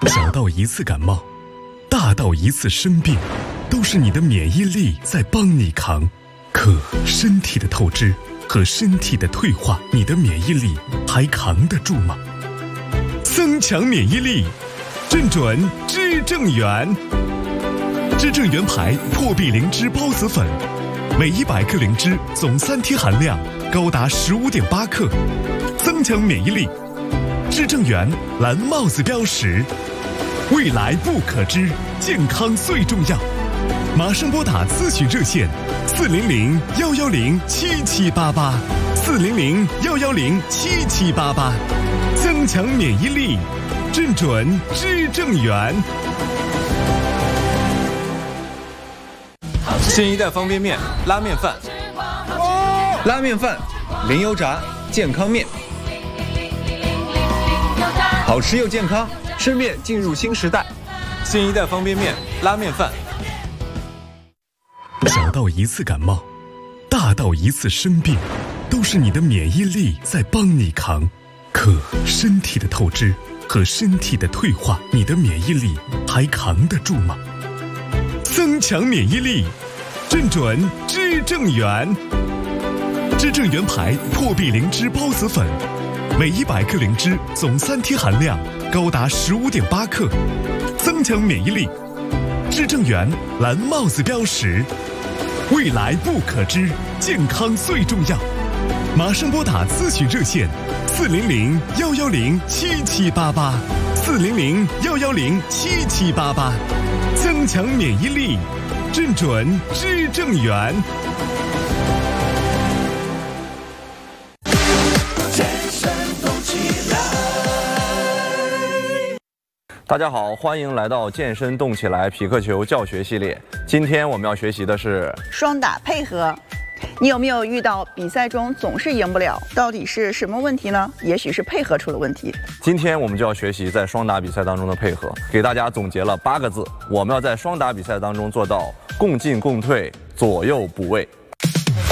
小到一次感冒，大到一次生病，都是你的免疫力在帮你扛。可身体的透支和身体的退化，你的免疫力还扛得住吗？增强免疫力，正准知正元。知正元牌破壁灵芝孢子粉，每100克灵芝总3天含量高达15.8克，增强免疫力。知正元蓝帽子标识，未来不可知，健康最重要。马上拨打咨询热线400-110-7788，400-110-7788，增强免疫力，正准知正元。 新一代方便面拉面饭，拉面饭零油炸健康面，好吃又健康，吃面进入新时代。新一代方便面拉面饭。 小到一次感冒，大到一次生病，都是你的免疫力在帮你扛。可身体的透支和身体的退化，你的免疫力还扛得住吗？增强免疫力，正准知正元。知正元牌破壁灵芝孢子粉，每100克灵芝总3天含量高达15.8克，增强免疫力。知正元蓝帽子标识，未来不可知，健康最重要。马上拨打咨询热线400-110-7788，400-110-7788，增强免疫力，正准知正元。 大家好，欢迎来到健身动起来匹克球教学系列。今天我们要学习的是双打配合。你有没有遇到比赛中总是赢不了？到底是什么问题呢？也许是配合出了问题。 今天我们就要学习在双打比赛当中的配合，给大家总结了8个字，我们要在双打比赛当中做到共进共退，左右补位。